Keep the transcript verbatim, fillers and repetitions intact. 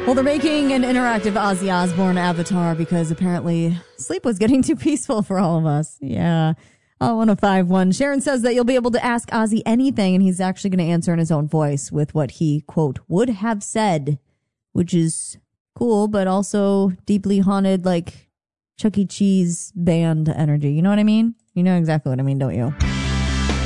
Well, they're making an interactive Ozzy Osbourne avatar because apparently sleep was getting too peaceful for all of us. Yeah. Oh, one oh five point one. Sharon says that you'll be able to ask Ozzy anything, and he's actually going to answer in his own voice with what he, quote, would have said, which is cool, but also deeply haunted, like Chuck E. Cheese band energy. You know what I mean? You know exactly what I mean, don't you?